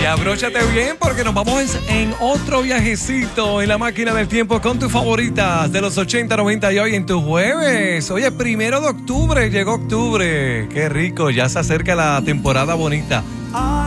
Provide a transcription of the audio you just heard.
abróchate bien porque nos vamos en otro viajecito en la máquina del tiempo con tus favoritas de los 80, 90 y hoy en tu jueves. Hoy es 1 de octubre, llegó octubre. Qué rico, ya se acerca la temporada bonita.